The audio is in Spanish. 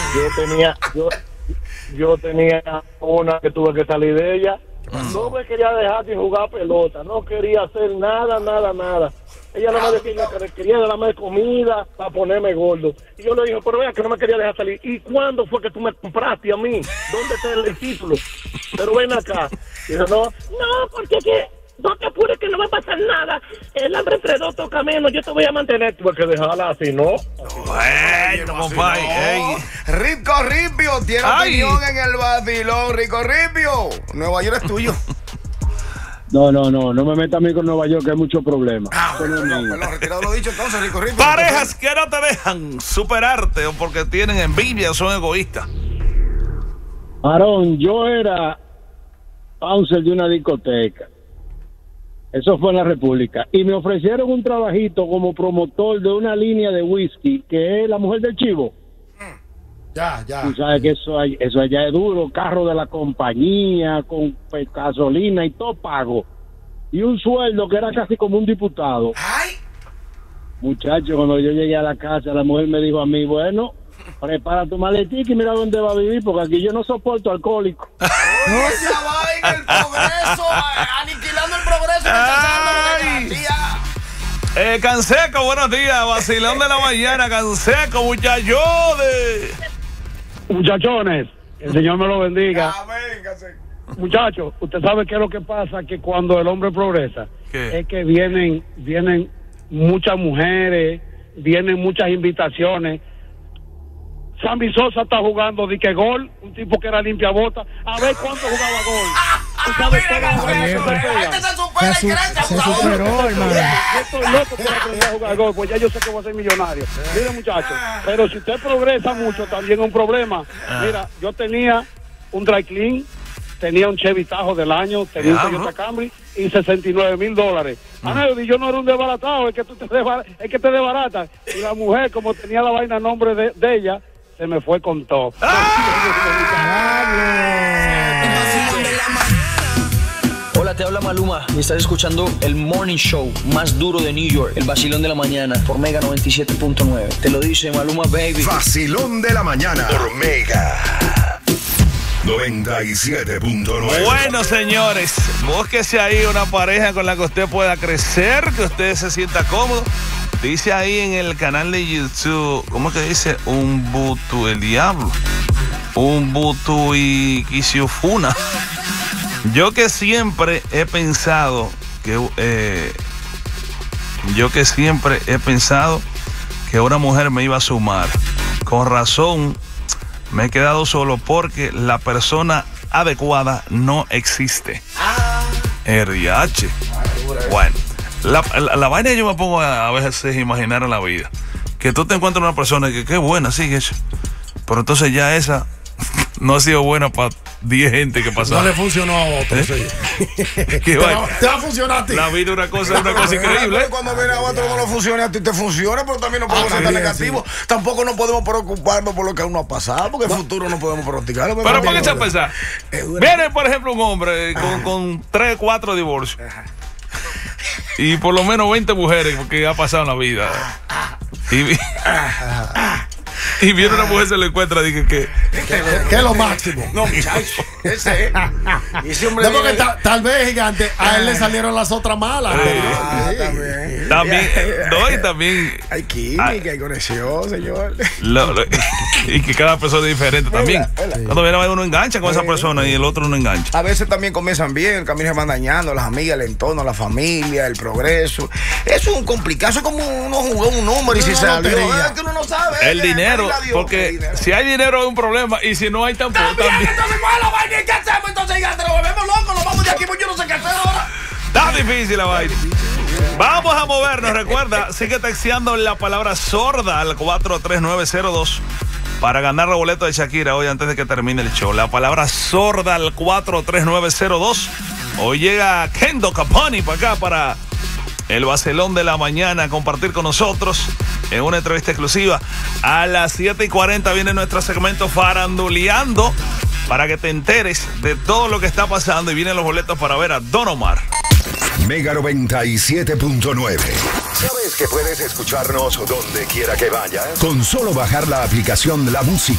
Yo tenía una que tuve que salir de ella. No me quería dejar de jugar pelota, no quería hacer nada. Ella nada más decía que quería darme de comida para ponerme gordo. Y yo le dije, pero vea que no me quería dejar salir. ¿Y cuándo fue que tú me compraste a mí? ¿Dónde está el título? Pero ven acá. Y dijo, no, porque que no te apures que no va a pasar nada. El hambre entre dos toca menos, yo te voy a mantener. Tuve que dejarla así, ¿no? Bueno, compadre. Rico Ripio tiene opinión en el vacilón. Rico Ripio, Nueva York es tuyo. No me metas a mí con Nueva York, que hay muchos problemas. Retirado lo dicho entonces, Rico Ripio. Parejas que no te dejan superarte o porque tienen envidia o son egoístas. Aarón, yo era bouncer de una discoteca. Eso fue en la República. Y me ofrecieron un trabajito como promotor de una línea de whisky, que es la mujer del chivo. Ya. Tú sabes que eso allá es duro. Carro de la compañía, con gasolina y todo pago. Y un sueldo que era casi como un diputado. ¡Ay! Muchacho, cuando yo llegué a la casa, la mujer me dijo a mí, bueno, prepara tu maletica y mira dónde va a vivir, porque aquí yo no soporto alcohólico. Oye, esa vaina, el progreso, aniquilando el progreso. Canseco, buenos días, vacilón de la mañana, Canseco, Muchachones, el Señor me lo bendiga. Amén, Canseco. Muchachos, usted sabe qué es lo que pasa, que cuando el hombre progresa, es que vienen muchas mujeres, vienen muchas invitaciones. Sammy Sosa está jugando de que gol, un tipo que era limpia bota. A ver cuánto jugaba gol. ¿Tú sabes se superó, hermano. Yo estoy loco por aprender a jugar gol, pues ya yo sé que voy a ser millonario. Mire, muchachos, pero si usted progresa mucho, también es un problema. Mira, yo tenía un dry clean, tenía un Chevy Tahoe del año, tenía un Toyota Camry y $69,000. Yo no era un desbaratado, es que te desbaratas. Y la mujer, como tenía la vaina a nombre de ella, se me fue con todo. Hola, te habla Maluma y estás escuchando el Morning Show más duro de New York, el vacilón de la mañana por Mega 97.9. Te lo dice Maluma, baby. Vacilón de la mañana por Mega 97.9. Bueno, señores, búsquese ahí una pareja con la que usted pueda crecer, que usted se sienta cómodo. Dice ahí en el canal de YouTube, ¿cómo es que dice? Un butu el diablo. Un butu y quisiofuna. Yo que siempre he pensado que una mujer me iba a sumar. Con razón me he quedado solo porque la persona adecuada no existe. RH. Bueno, la vaina yo me pongo a veces imaginar en la vida. Que tú te encuentras una persona que qué buena, sí, eso. Pero entonces ya esa no ha sido buena para 10 gente que pasaba. No le funcionó a otro, sí. Te va a funcionar a ti. La vida es una cosa increíble. Cuando viene a otro no lo funciona, a ti te funciona, pero también no podemos ser tan negativos. Sí. Tampoco nos podemos preocuparnos por lo que aún no ha pasado, porque el futuro no podemos pronosticar. Pero pónganse a pensar. Viene, por ejemplo, un hombre con 3, 4 divorcios. Y por lo menos 20 mujeres que ha pasado en la vida. Y viene una mujer, se le encuentra, dije que es lo máximo. No, muchacho. Ese hombre. No, porque tal vez, gigante, a él le salieron las otras malas. También. Hay química, hay conexión, señor. Y que cada persona es diferente también. Cuando viene uno engancha con esa persona y el otro no engancha. A veces también comienzan bien, el camino se van dañando, las amigas, el entorno, la familia, el progreso. Eso es un complicado, eso es como uno jugó un número y si salió, es que uno no sabe. El dinero, porque si hay dinero es un problema y si no hay tampoco. También. Entonces, ¿cuál es la vaina? ¿Qué hacemos? Entonces ya te lo volvemos locos, nos vamos de aquí, pues yo no sé qué hacer ahora. Está difícil la vaina. Vamos a movernos, recuerda, sigue texteando la palabra sorda al 43902 para ganar los boletos de Shakira hoy antes de que termine el show. La palabra sorda al 43902. Hoy llega Kendo Caponi para acá, para el vacilón de la mañana, a compartir con nosotros en una entrevista exclusiva. A las 7:40 viene nuestro segmento Faranduleando para que te enteres de todo lo que está pasando y vienen los boletos para ver a Don Omar. Mega 97.9. ¿Sabes que puedes escucharnos donde quiera que vayas? Con solo bajar la aplicación La Música